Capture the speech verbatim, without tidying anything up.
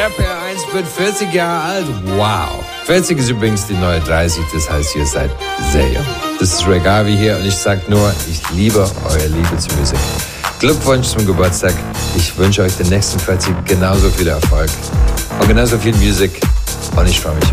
R P R eins wird vierzig Jahre alt. Wow. vierzig ist übrigens die neue dreißig, das heißt, ihr seid sehr jung. Das ist Ray Garvey hier und ich sag nur, ich liebe eure Liebe zur Musik. Glückwunsch zum Geburtstag. Ich wünsche euch den nächsten vierzig genauso viel Erfolg und genauso viel Musik. Und ich freue mich